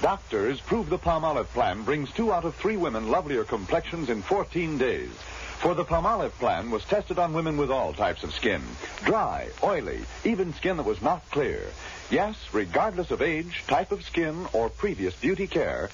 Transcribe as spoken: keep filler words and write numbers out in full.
Doctors prove the Palmolive plan brings two out of three women lovelier complexions in fourteen days. For the Palmolive plan was tested on women with all types of skin. Dry, oily, even skin that was not clear. Yes, regardless of age, type of skin, or previous beauty care,